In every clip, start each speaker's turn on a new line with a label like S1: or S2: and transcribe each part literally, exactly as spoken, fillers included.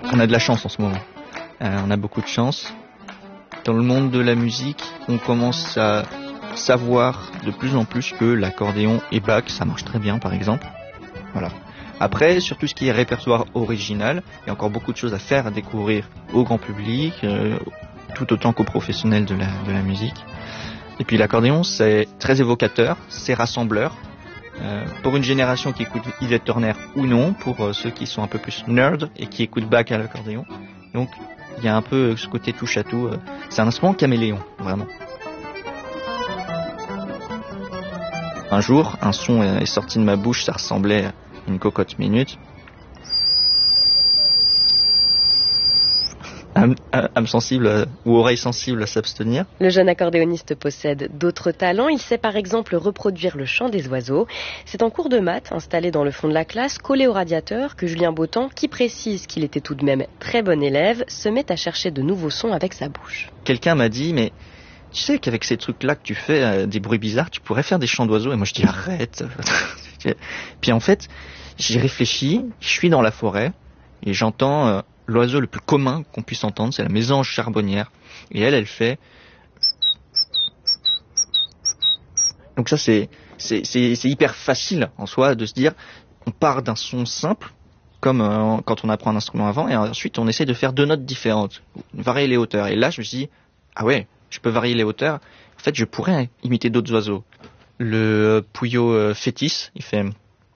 S1: On a de la chance en ce moment. Euh, on a beaucoup de chance. Dans le monde de la musique, on commence à savoir de plus en plus que l'accordéon et Bach, ça marche très bien par exemple. Voilà. Après, sur tout ce qui est répertoire original, il y a encore beaucoup de choses à faire, à découvrir au grand public, euh, tout autant qu'aux professionnels de la, de la musique. Et puis l'accordéon, c'est très évocateur, c'est rassembleur. Euh, pour une génération qui écoute Yvette Horner ou non, pour euh, ceux qui sont un peu plus nerds et qui écoutent Bach à l'accordéon. Donc il y a un peu ce côté touche à tout. Euh, c'est un instrument caméléon, vraiment. Un jour, un son est sorti de ma bouche, ça ressemblait à une cocotte minute. Âme, âme sensible ou oreille sensible à s'abstenir.
S2: Le jeune accordéoniste possède d'autres talents. Il sait par exemple reproduire le chant des oiseaux. C'est en cours de maths, installé dans le fond de la classe, collé au radiateur, que Julien Bottan, qui précise qu'il était tout de même très bon élève, se met à chercher de nouveaux sons avec sa bouche.
S1: Quelqu'un m'a dit, mais tu sais qu'avec ces trucs-là que tu fais, euh, des bruits bizarres, tu pourrais faire des chants d'oiseaux. Et moi je dis arrête. Puis en fait, j'y réfléchis, je suis dans la forêt et j'entends euh, l'oiseau le plus commun qu'on puisse entendre, c'est la mésange charbonnière. Et elle, elle fait... Donc ça, c'est, c'est, c'est, c'est hyper facile en soi de se dire, on part d'un son simple, comme euh, quand on apprend un instrument avant, et ensuite on essaie de faire deux notes différentes, varier les hauteurs. Et là, je me suis dit, ah ouais, je peux varier les hauteurs. En fait, je pourrais imiter d'autres oiseaux. Le pouillot euh, fétis, il fait...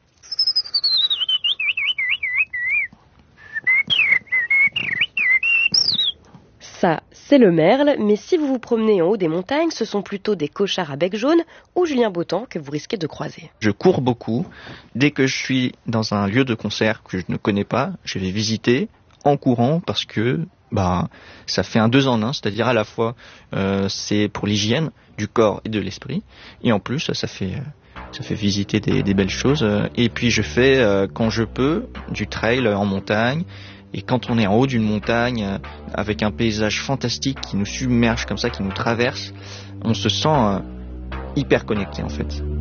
S2: Ça, c'est le merle, mais si vous vous promenez en haut des montagnes, ce sont plutôt des cochards à bec jaune ou Julien Bottan que vous risquez de croiser.
S1: Je cours beaucoup. Dès que je suis dans un lieu de concert que je ne connais pas, je vais visiter en courant parce que bah, ça fait un deux en un, c'est-à-dire à la fois euh, c'est pour l'hygiène du corps et de l'esprit, et en plus ça fait... Ça fait visiter des, des belles choses. Et puis je fais, euh, quand je peux, du trail en montagne. Et quand on est en haut d'une montagne, euh, avec un paysage fantastique qui nous submerge comme ça, qui nous traverse, on se sent euh, hyper connecté en fait.